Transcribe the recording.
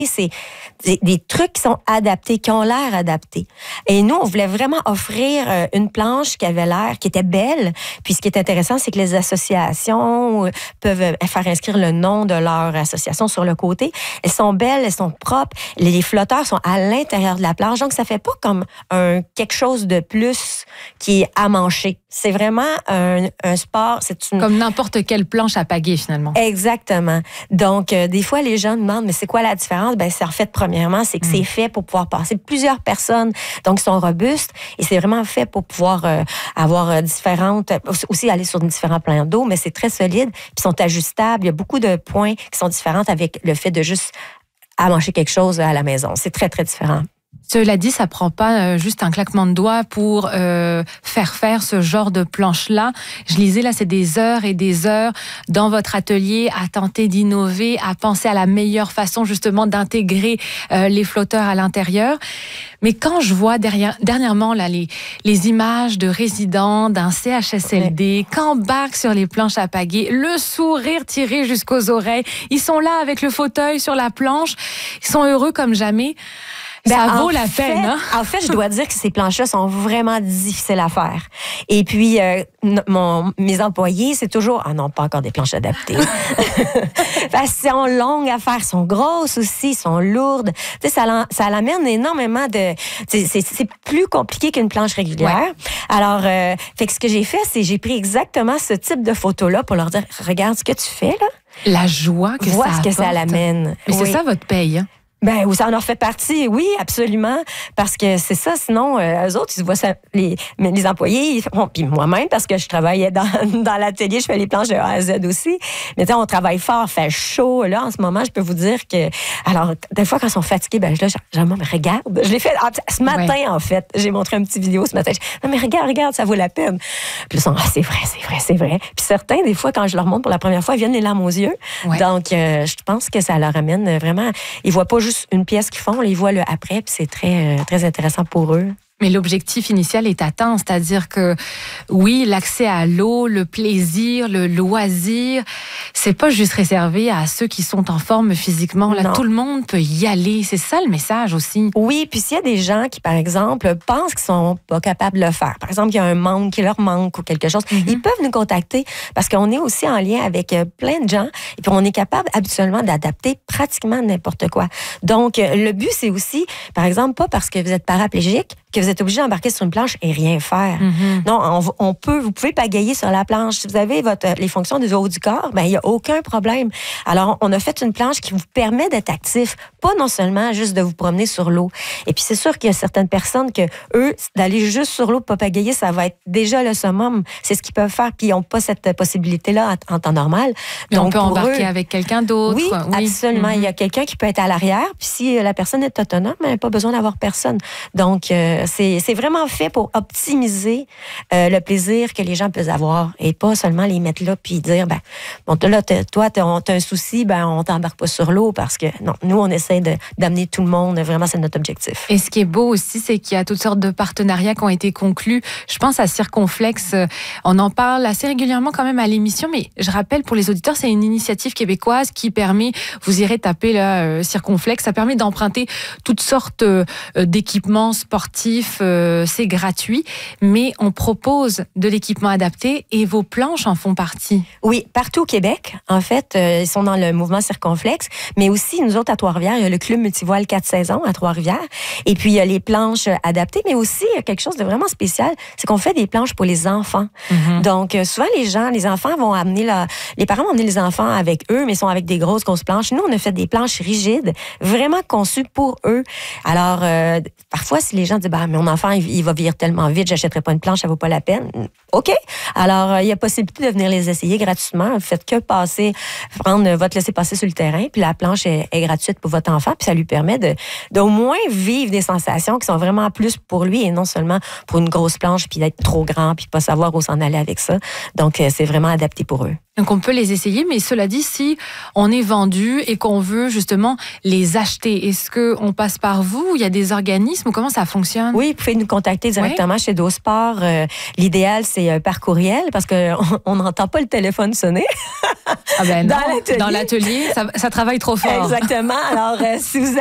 c'est des trucs qui sont adaptés, qui ont l'air adaptés. Et nous, on voulait vraiment offrir une planche qui avait l'air, qui était belle. Puis ce qui est intéressant, c'est que les associations peuvent faire inscrire le nom de leur association sur le côté. Elles sont belles, elles sont propres. Les flotteurs sont à l'intérieur de la planche. Donc, ça fait pas comme quelque chose de plus qui est à mancher. C'est vraiment un sport. Comme n'importe quelle planche à pagaie, finalement. Exactement. Donc, des fois, les gens demandent, mais c'est quoi la différence? Ben, c'est en fait, premièrement, c'est que c'est fait pour pouvoir passer plusieurs personnes. Donc, ils sont robustes et c'est vraiment fait pour pouvoir avoir aussi aller sur différents plans d'eau, mais c'est très solide puis sont ajustables. Il y a beaucoup de points qui sont différents avec le fait de juste amancher quelque chose à la maison. C'est très, très différent. Cela dit, ça prend pas juste un claquement de doigts pour faire ce genre de planche-là. Je lisais là, c'est des heures et des heures dans votre atelier à tenter d'innover, à penser à la meilleure façon justement d'intégrer les flotteurs à l'intérieur. Mais quand je vois dernièrement là les images de résidents d'un CHSLD qui embarquent sur les planches à pagaie, le sourire tiré jusqu'aux oreilles, ils sont là avec le fauteuil sur la planche, ils sont heureux comme jamais. Ça vaut la peine, hein? En fait, je dois dire que ces planches-là sont vraiment difficiles à faire. Et puis, mes employés, c'est toujours, ah non, pas encore des planches adaptées. Parce qu'elles sont longues à faire, sont grosses aussi, sont lourdes. Tu sais, ça l'amène énormément de... C'est plus compliqué qu'une planche régulière. Ouais. Alors, fait que ce que j'ai fait, c'est j'ai pris exactement ce type de photo-là pour leur dire, regarde ce que tu fais, là. La joie que ça apporte. Vois ce que ça l'amène. Mais c'est ça votre paye, hein? Ben, ça en fait partie, oui, absolument, parce que c'est ça, sinon, eux autres, ils voient ça, les employés, puis moi-même, parce que je travaillais dans l'atelier, je fais les planches de A à Z aussi, mais tu sais, on travaille fort, fait chaud, là, en ce moment, je peux vous dire que, alors, des fois, quand ils sont fatigués, ben, là, mais regarde, je l'ai fait, ce matin, en fait, j'ai montré une petite vidéo ce matin, non, mais regarde, ça vaut la peine. Puis là, ils sont, c'est vrai. Puis certains, des fois, quand je leur montre pour la première fois, ils viennent les larmes aux yeux. Ouais. Donc, je pense que ça leur amène vraiment, ils voient pas juste une pièce qu'ils font, ils voient le après, puis c'est très, très intéressant pour eux. Mais l'objectif initial est atteint, c'est-à-dire que oui, l'accès à l'eau, le plaisir, le loisir, c'est pas juste réservé à ceux qui sont en forme physiquement. Là, tout le monde peut y aller. C'est ça le message aussi. Oui, puis s'il y a des gens qui, par exemple, pensent qu'ils sont pas capables de le faire, par exemple, il y a un manque qui leur manque ou quelque chose, ils peuvent nous contacter parce qu'on est aussi en lien avec plein de gens et puis on est capable habituellement d'adapter pratiquement n'importe quoi. Donc, le but, c'est aussi, par exemple, pas parce que vous êtes paraplégique que vous êtes obligé d'embarquer sur une planche et rien faire. Non, vous pouvez pagayer sur la planche. Si vous avez les fonctions du haut du corps, ben, il n'y a aucun problème. Alors, on a fait une planche qui vous permet d'être actif, pas non seulement juste de vous promener sur l'eau. Et puis, c'est sûr qu'il y a certaines personnes que, eux, d'aller juste sur l'eau, pas pagayer, ça va être déjà le summum. C'est ce qu'ils peuvent faire, puis ils n'ont pas cette possibilité-là en temps normal. Mais donc, on peut embarquer avec quelqu'un d'autre. Oui, absolument. Il y a quelqu'un qui peut être à l'arrière, puis si la personne est autonome, elle n'a pas besoin d'avoir personne. Donc, c'est vraiment fait pour optimiser le plaisir que les gens peuvent avoir et pas seulement les mettre là puis dire, ben, bon, là, toi, t'as un souci, ben, on t'embarque pas sur l'eau parce que, non, nous, on essaie d'amener tout le monde. Vraiment, c'est notre objectif. Et ce qui est beau aussi, c'est qu'il y a toutes sortes de partenariats qui ont été conclus. Je pense à Circonflex. On en parle assez régulièrement quand même à l'émission, mais je rappelle pour les auditeurs, c'est une initiative québécoise qui permet, vous irez taper là, Circonflex, ça permet d'emprunter toutes sortes d'équipements sportifs. C'est gratuit, mais on propose de l'équipement adapté et vos planches en font partie. Oui, partout au Québec, en fait, ils sont dans le mouvement Circonflex, mais aussi, nous autres, à Trois-Rivières, il y a le club multivoile 4 saisons à Trois-Rivières, et puis il y a les planches adaptées, mais aussi, il y a quelque chose de vraiment spécial, c'est qu'on fait des planches pour les enfants. Donc, souvent, les enfants vont amener, les parents vont amener les enfants avec eux, mais ils sont avec des grosses planches. Nous, on a fait des planches rigides, vraiment conçues pour eux. Alors, parfois, si les gens disent, bah, mon enfant, il va vieillir tellement vite, j'achèterai pas une planche, ça vaut pas la peine. OK. Alors, il y a possibilité de venir les essayer gratuitement. Vous faites que prendre votre laisser-passer sur le terrain, puis la planche est gratuite pour votre enfant, puis ça lui permet d'au moins vivre des sensations qui sont vraiment plus pour lui et non seulement pour une grosse planche, puis d'être trop grand, puis pas savoir où s'en aller avec ça. Donc, c'est vraiment adapté pour eux. Donc, on peut les essayer, mais cela dit, si on est vendu et qu'on veut justement les acheter, est-ce qu'on passe par vous? Il y a des organismes ou comment ça fonctionne? Oui, vous pouvez nous contacter directement chez Dosport. L'idéal, c'est par courriel parce qu'on n'entend pas le téléphone sonner. Ah ben non, dans l'atelier, ça travaille trop fort. Exactement. Alors, si vous